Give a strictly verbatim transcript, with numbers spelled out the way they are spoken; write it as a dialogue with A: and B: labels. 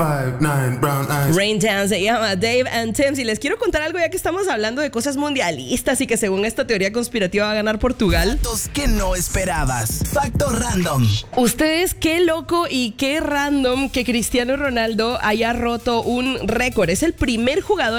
A: Five, nine, brown eyes.
B: Rain Down se llama Dave and Tim. Y les quiero contar algo ya que estamos hablando de cosas mundialistas y que según esta teoría conspirativa va a ganar Portugal.
C: Datos que no esperabas. Facto random.
B: Ustedes, qué loco y qué random que Cristiano Ronaldo haya roto un récord. Es el primer jugador